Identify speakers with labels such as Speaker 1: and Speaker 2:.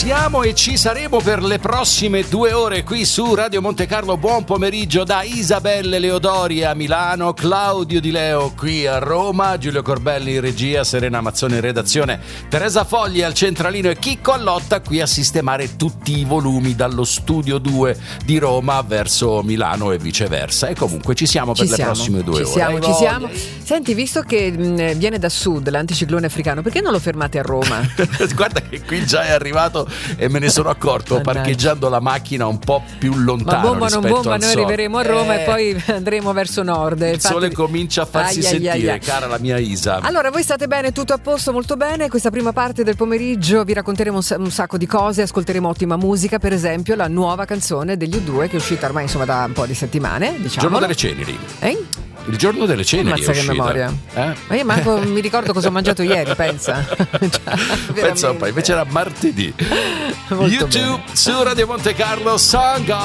Speaker 1: siamo e ci saremo per le prossime 2 ore qui su Radio Monte Carlo. Buon pomeriggio da Isabelle Leodori a Milano, Claudio Di Leo qui a Roma, Giulio Corbelli in regia, Serena Mazzoni in redazione, Teresa Fogli al centralino e Chicco Allotta qui a sistemare tutti i volumi dallo studio 2 di Roma verso Milano e viceversa. E comunque ci siamo per le prossime 2 ore.
Speaker 2: Ci siamo. Senti, visto che viene da sud l'anticiclone africano, perché non lo fermate a Roma?
Speaker 1: Guarda che qui già è arrivato e me ne sono accorto parcheggiando la macchina un po' più lontano.
Speaker 2: Ma bomba, noi arriveremo a Roma e poi andremo verso nord.
Speaker 1: Il sole comincia a farsi sentire, cara la mia Isa.
Speaker 2: Allora, voi state bene, tutto a posto, molto bene. Questa prima parte del pomeriggio vi racconteremo un sacco di cose, ascolteremo ottima musica, per esempio la nuova canzone degli U2 che è uscita ormai insomma da un po' di settimane, diciamo.
Speaker 1: Giorno delle ceneri. Il giorno delle ceneri.
Speaker 2: Mazza che memoria. Ma io manco mi ricordo cosa ho mangiato ieri, pensa.
Speaker 1: Pensa un po', invece era martedì. YouTube su Radio Monte Carlo, Song